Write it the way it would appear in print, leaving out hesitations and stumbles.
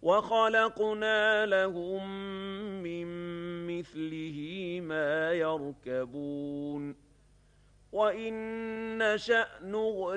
وَخَلَقْنَا لَهُم مِّن مِّثْلِهِ مَا يَرْكَبُونَ وَإِن نَّشَأْ نُغْرِقْهُم